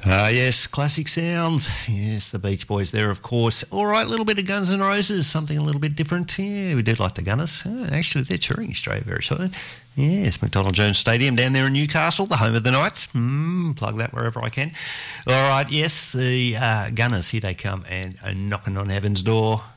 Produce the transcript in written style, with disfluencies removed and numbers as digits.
Yes, classic sounds. Yes, the Beach Boys there, of course. All right, a little bit of Guns N' Roses, something a little bit different. Yeah, we do like the Gunners. Actually, they're touring Australia very soon. Yes, McDonald Jones Stadium down there in Newcastle, the home of the Knights. Plug that wherever I can. All right, yes, the Gunners, here they come and knocking on heaven's door.